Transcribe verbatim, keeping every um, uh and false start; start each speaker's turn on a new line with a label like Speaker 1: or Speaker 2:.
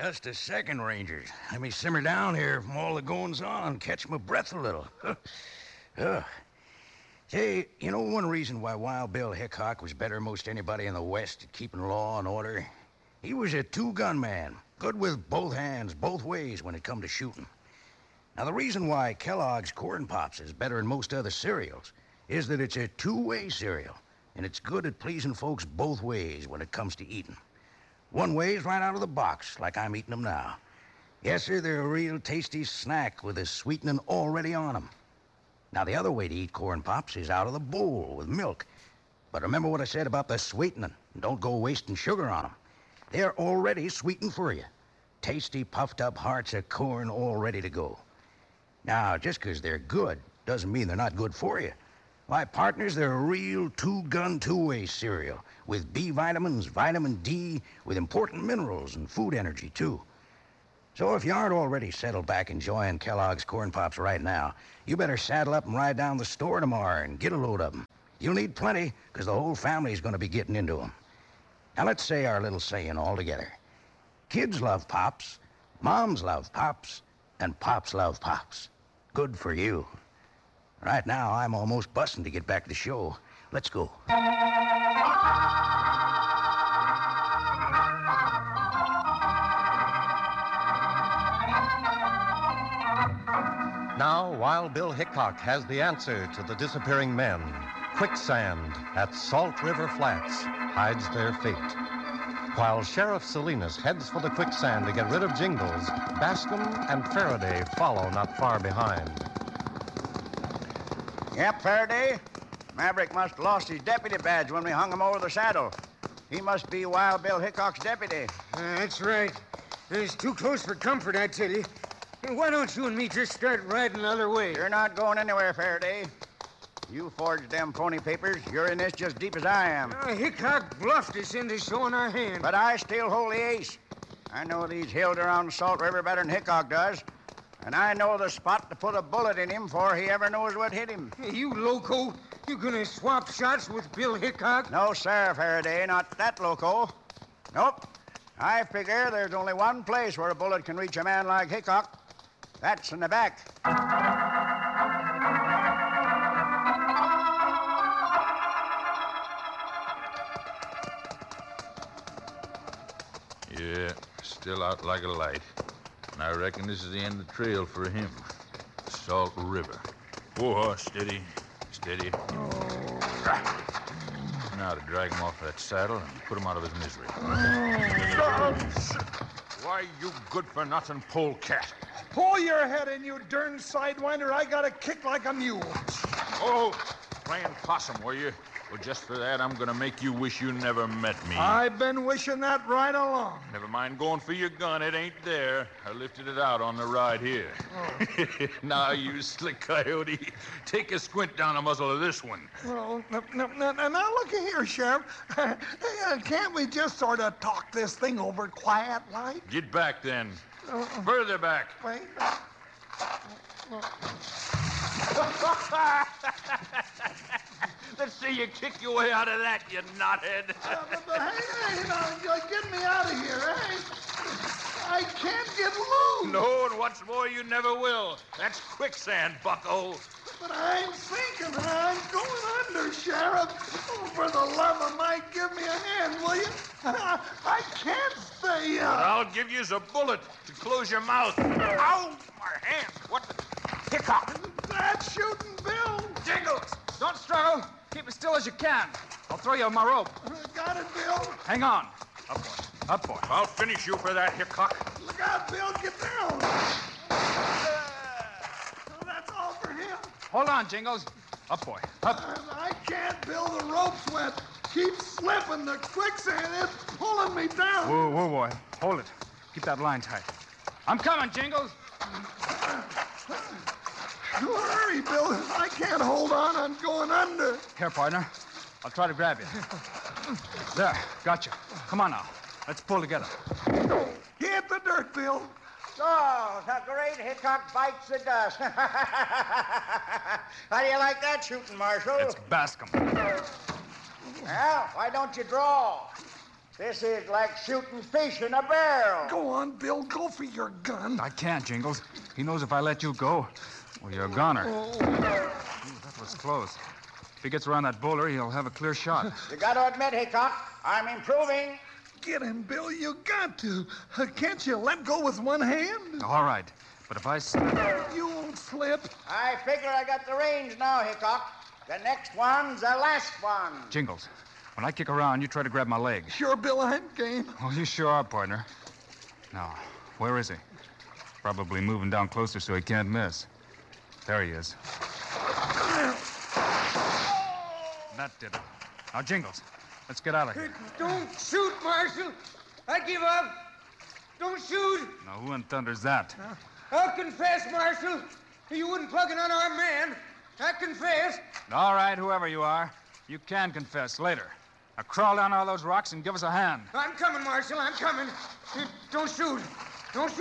Speaker 1: Just a second, Rangers. Let me simmer down here from all the goings on, catch my breath a little. uh. Say, you know one reason why Wild Bill Hickok was better than most anybody in the West at keeping law and order? He was a two-gun man, good with both hands, both ways when it come to shooting. Now, the reason why Kellogg's Corn Pops is better than most other cereals is that it's a two-way cereal, and it's good at pleasing folks both ways when it comes to eating. One way is right out of the box, like I'm eating them now. Yes, sir, they're a real tasty snack with a sweetening already on them. Now, the other way to eat Corn Pops is out of the bowl with milk. But remember what I said about the sweetening. Don't go wasting sugar on them. They're already sweetened for you. Tasty, puffed-up hearts of corn all ready to go. Now, just because they're good doesn't mean they're not good for you. Why, partners, they're a real two-gun, two-way cereal with B vitamins, vitamin D, with important minerals and food energy, too. So if you aren't already settled back enjoying Kellogg's Corn Pops right now, you better saddle up and ride down to the store tomorrow and get a load of them. You'll need plenty, because the whole family's going to be getting into them. Now let's say our little saying all together. Kids love Pops, moms love Pops, and Pops love Pops. Good for you. Right now, I'm almost busting to get back to the show. Let's go.
Speaker 2: Now, Wild Bill Hickok has the answer to the disappearing men. Quicksand at Salt River Flats hides their fate. While Sheriff Salinas heads for the quicksand to get rid of Jingles, Bascom and Faraday follow not far behind.
Speaker 3: Yep, Faraday. Maverick must have lost his deputy badge when we hung him over the saddle. He must be Wild Bill Hickok's deputy.
Speaker 4: Uh, that's right. It's too close for comfort, I tell you. Why don't you and me just start riding the other way?
Speaker 3: You're not going anywhere, Faraday. You forged them phony papers. You're in this just deep as I am.
Speaker 4: Uh, Hickok bluffed us into showing our hand.
Speaker 3: But I still hold the ace. I know these hills around Salt River better than Hickok does. And I know the spot to put a bullet in him before he ever knows what hit him.
Speaker 4: Hey, you loco. You gonna swap shots with Bill Hickok?
Speaker 3: No, sir, Faraday. Not that loco. Nope. I figure there's only one place where a bullet can reach a man like Hickok. That's in the back.
Speaker 5: Yeah, still out like a light. And I reckon this is the end of the trail for him. Salt River. Whoa, horse, steady. Steady. Now to drag him off that saddle and put him out of his misery. Why, you good-for-nothing polecat.
Speaker 6: Pull your head in, you darn sidewinder. I got a kick like a mule.
Speaker 5: Oh, playing possum, were you? Well, just for that, I'm going to make you wish you never met me.
Speaker 6: I've been wishing that right along.
Speaker 5: Never mind going for your gun. It ain't there. I lifted it out on the ride here. Oh. Now, you slick coyote, take a squint down the muzzle of this one.
Speaker 6: Well, now, now, now look here, Sheriff. Uh, can't we just sort of talk this thing over quiet-like?
Speaker 5: Get back, then.
Speaker 6: Uh,
Speaker 5: Further back.
Speaker 6: Wait.
Speaker 5: Let's see you kick your way out of that, you knothead.
Speaker 6: Uh, but, but, hey, hey, now, get me out of here, eh? I can't get loose.
Speaker 5: No, and what's more, you never will. That's quicksand, bucko.
Speaker 6: But I'm sinking and I'm going under, Sheriff. Oh, for the love of Mike, give me a hand, will you? I can't stay up.
Speaker 5: But I'll give you a bullet to close your mouth. Ow! My hand. What the? Hickok.
Speaker 6: That's shooting Bill.
Speaker 7: Jingles, don't struggle. Keep as still as you can. I'll throw you on my rope.
Speaker 6: Uh, got it, Bill.
Speaker 7: Hang on. Up, boy. Up, boy.
Speaker 5: I'll finish you for that, Hickok.
Speaker 6: Look out, Bill. Get down. Uh, that's all for him.
Speaker 7: Hold on, Jingles. Up, boy. Up.
Speaker 6: Uh, I can't, Bill. The rope's wet. Keep slipping. The quicksand is pulling me down.
Speaker 7: Whoa, whoa, boy. Hold it. Keep that line tight. I'm coming, Jingles.
Speaker 6: Hurry, Bill. I can't hold on. I'm going under.
Speaker 7: Here, partner. I'll try to grab you. There. Gotcha. Come on now. Let's pull together.
Speaker 6: Hit the dirt, Bill.
Speaker 3: So, the great Hickok bites the dust. How do you like that shooting, Marshal?
Speaker 7: It's Bascom.
Speaker 3: Well, why don't you draw? This is like shooting fish in a barrel.
Speaker 6: Go on, Bill. Go for your gun.
Speaker 7: I can't, Jingles. He knows if I let you go, well, you're a goner.
Speaker 6: Oh.
Speaker 7: Ooh, that was close. If he gets around that boulder, he'll have a clear shot.
Speaker 3: You got to admit, Hickok, I'm improving.
Speaker 6: Get him, Bill. You got to. Uh, can't you let go with one hand?
Speaker 7: All right, but if I slip...
Speaker 6: You won't slip.
Speaker 3: I figure I got the range now, Hickok. The next one's the last one.
Speaker 7: Jingles, when I kick around, you try to grab my leg.
Speaker 6: Sure, Bill, I'm game.
Speaker 7: Oh, you sure are, partner. Now, where is he? Probably moving down closer so he can't miss. There he is. That did it. Now, Jingles, let's get out of here.
Speaker 4: Don't shoot, Marshal. I give up. Don't shoot.
Speaker 7: Now, who in thunder's that?
Speaker 4: I'll confess, Marshal. You wouldn't plug an unarmed man. I confess.
Speaker 7: All right, whoever you are, you can confess later. Now, crawl down all those rocks and give us a hand.
Speaker 4: I'm coming, Marshal. I'm coming. Don't shoot. Don't shoot.